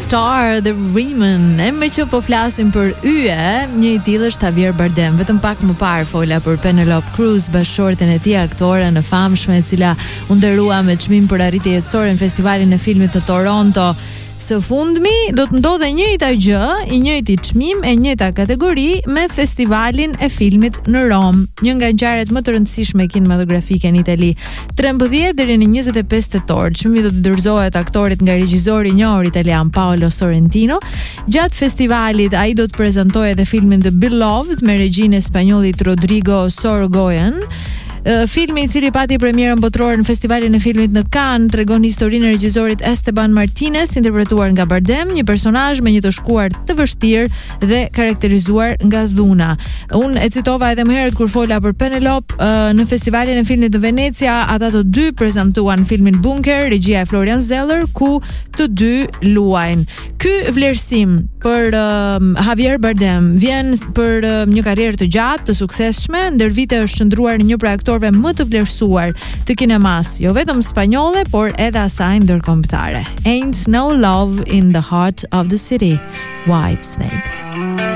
Star The Riemann. E me që po flasim për yje, një i tillë është Javier Bardem. Vetëm pak më parë fola për Penelope Cruz, bashkëshorten e tij aktore në famshme, e cila u nderua me çmim për arritje jetësore në festivalin e filmit në Toronto. Së fundmi do të ndodhe njëjta gjë, i njëjti çmim e njëjta kategori me festivalin e filmit në Rom, një nga ngjarjet më të rëndësishme kinematografike në Itali. 13 deri në 25 tetor, çmimi do të dorëzohet aktorit nga regjizori i njohur italian Paolo Sorrentino. Gjatë festivalit ai do të prezantojë edhe filmin The Beloved me regjinë e spanjollit Rodrigo Sorogoyen. Filmi i cili pati premierën botërore në festivalin e filmit në Cannes tregon historinë e regjisorit Esteban Martinez, interpretuar nga Bardem, një personazh me një të shkuar të vështirë dhe karakterizuar nga dhuna. Unë e citova edhe më herët kur fola për Penelope në festivalin e filmit në Venecia, ata të dy prezantuan filmin Bunker, regjia e Florian Zeller, ku të dy luajnë. Ky vlerësim për Javier Bardem vjen për një karrierë të gjatë, të suksesshme, ndër vite është qëndruar në një prej aktorëve më të vlerësuar të kinemas, jo vetëm spanjolle, por edhe asaj ndërkombëtare. Ain't no love in the heart of the city. Whitesnake.